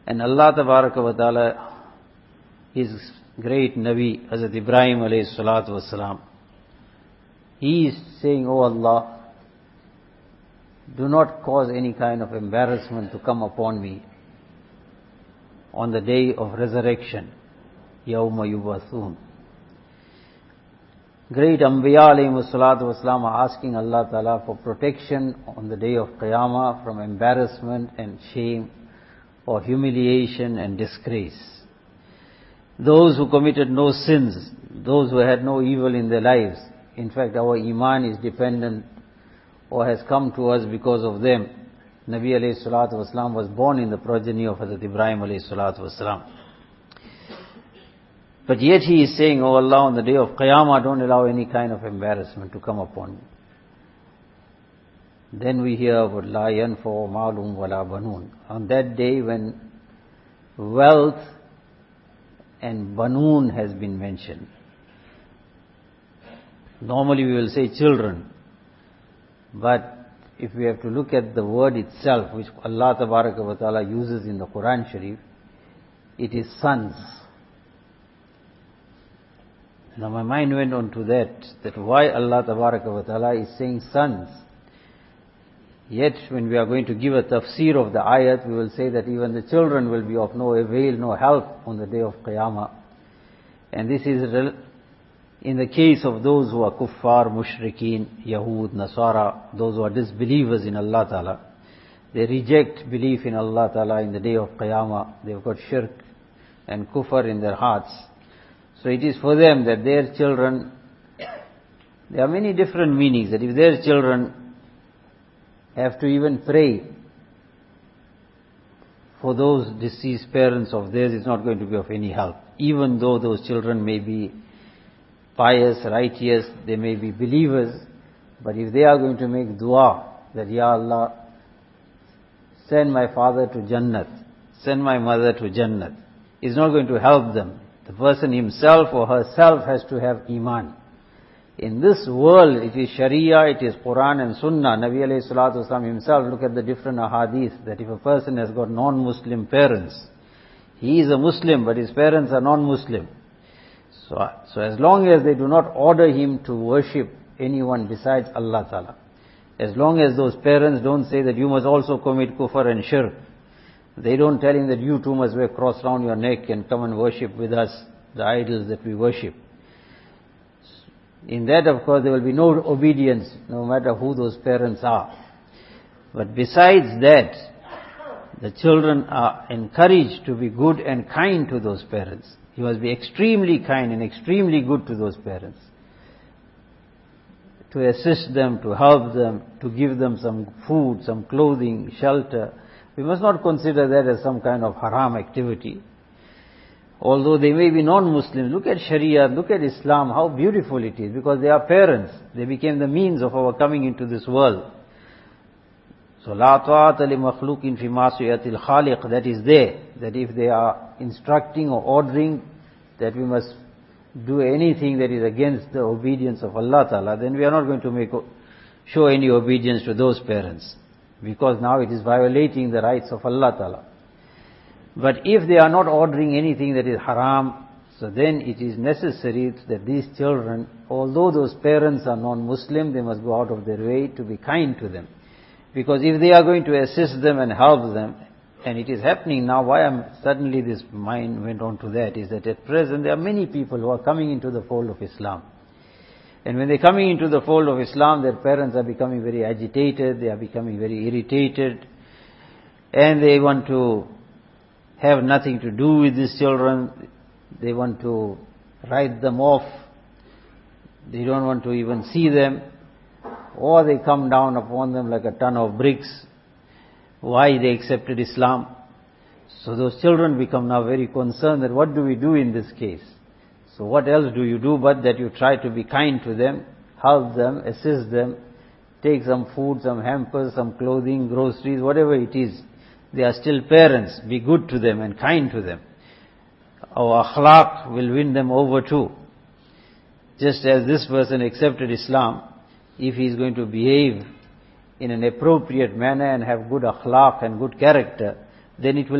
And Allah Tabaraka wa Ta'ala, His great Nabi, Hazrat Ibrahim alayhi salatu wasalam, he is saying, "Oh Allah, do not cause any kind of embarrassment to come upon me on the day of resurrection, Yawma Yubathun." Great Anbiya alayhi salatu wasalam are asking Allah Ta'ala for protection on the day of Qiyamah from embarrassment and shame or humiliation and disgrace. Those who committed no sins, those who had no evil in their lives, in fact our iman is dependent or has come to us because of them. Nabi alayhi salatu wasalam was born in the progeny of Hazrat Ibrahim alayhi salatu wasalam. But yet he is saying, "Oh Allah, on the day of Qiyamah, don't allow any kind of embarrassment to come upon me." Then we hear about La yanfa'u ma'lum wa la banun. On that day when wealth and banun has been mentioned. Normally we will say children. But if we have to look at the word itself, which Allah Tabaraka wa Ta'ala uses in the Quran Sharif, it is sons. Now my mind went on to that why Allah Tabaraka wa Ta'ala is saying sons. Yet when we are going to give a tafsir of the ayat, we will say that even the children will be of no avail, no help on the day of Qiyamah. And this is in the case of those who are kuffar, mushrikeen, Yahud, Nasara, those who are disbelievers in Allah Ta'ala. They reject belief in Allah Ta'ala in the day of Qiyamah. They've got shirk and kufr in their hearts. So it is for them that their children, there are many different meanings, that if their children have to even pray for those deceased parents of theirs, it's not going to be of any help. Even though those children may be pious, righteous, they may be believers, but if they are going to make dua that, "Ya Allah, send my father to Jannat, send my mother to Jannat," it's not going to help them. The person himself or herself has to have iman. In this world, it is Sharia, it is Quran and Sunnah. Nabi alayhi salatu wasalam himself, look at the different ahadith, that if a person has got non-Muslim parents, he is a Muslim, but his parents are non-Muslim. So as long as they do not order him to worship anyone besides Allah Ta'ala, as long as those parents don't say that you must also commit kufr and shirk, they don't tell him that you too must wear cross round your neck and come and worship with us the idols that we worship. In that, of course, there will be no obedience, no matter who those parents are. But besides that, the children are encouraged to be good and kind to those parents. You must be extremely kind and extremely good to those parents. To assist them, to help them, to give them some food, some clothing, shelter. We must not consider that as some kind of haram activity. Although they may be non-Muslims, look at Sharia, look at Islam, how beautiful it is, because they are parents. They became the means of our coming into this world. So, la ta'ata li makhluqin fi ma'siyatil khaliq, that is there. That if they are instructing or ordering that we must do anything that is against the obedience of Allah Ta'ala, then we are not going to show any obedience to those parents. Because now it is violating the rights of Allah Ta'ala. But if they are not ordering anything that is haram, so then it is necessary that these children, although those parents are non-Muslim, they must go out of their way to be kind to them. Because if they are going to assist them and help them, and it is happening now, suddenly this mind went on to that, is that at present there are many people who are coming into the fold of Islam. And when they are coming into the fold of Islam, their parents are becoming very agitated, they are becoming very irritated, and they want to have nothing to do with these children. They want to write them off. They don't want to even see them. Or they come down upon them like a ton of bricks. Why they accepted Islam? So those children become now very concerned that what do we do in this case? So what else do you do but that you try to be kind to them, help them, assist them, take some food, some hampers, some clothing, groceries, whatever it is. They are still parents. Be good to them and kind to them. Our akhlaq will win them over too. Just as this person accepted Islam, if he is going to behave in an appropriate manner and have good akhlaq and good character, then it will